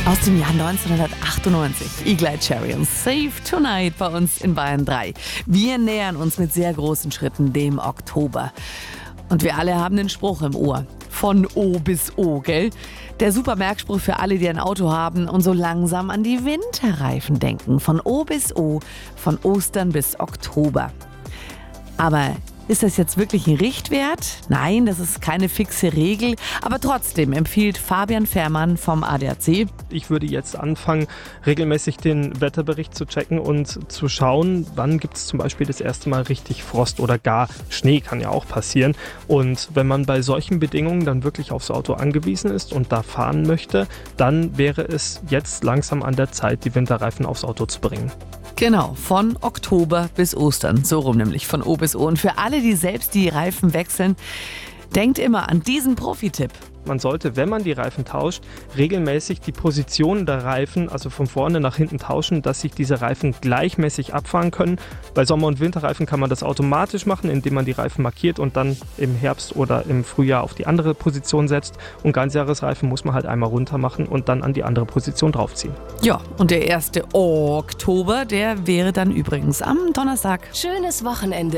Aus dem Jahr 1998. Eagle-Eye Cherry und Save Tonight bei uns in Bayern 3. Wir nähern uns mit sehr großen Schritten dem Oktober. Und wir alle haben den Spruch im Ohr. Von O bis O, gell? Der super Merkspruch für alle, die ein Auto haben und so langsam an die Winterreifen denken. Von O bis O, von Ostern bis Oktober. Aber ist das jetzt wirklich ein Richtwert? Nein, das ist keine fixe Regel. Aber trotzdem empfiehlt Fabian Fährmann vom ADAC: Ich würde jetzt anfangen, regelmäßig den Wetterbericht zu checken und zu schauen, wann gibt es zum Beispiel das erste Mal richtig Frost oder gar Schnee, kann ja auch passieren. Und wenn man bei solchen Bedingungen dann wirklich aufs Auto angewiesen ist und da fahren möchte, dann wäre es jetzt langsam an der Zeit, die Winterreifen aufs Auto zu bringen. Genau, von Oktober bis Ostern. So rum nämlich, von O bis O. Und für alle, die selbst die Reifen wechseln, denkt immer an diesen Profi-Tipp. Man sollte, wenn man die Reifen tauscht, regelmäßig die Position der Reifen, also von vorne nach hinten tauschen, dass sich diese Reifen gleichmäßig abfahren können. Bei Sommer- und Winterreifen kann man das automatisch machen, indem man die Reifen markiert und dann im Herbst oder im Frühjahr auf die andere Position setzt. Und Ganzjahresreifen muss man halt einmal runter machen und dann an die andere Position draufziehen. Ja, und der 1. Oktober, der wäre dann übrigens am Donnerstag. Schönes Wochenende.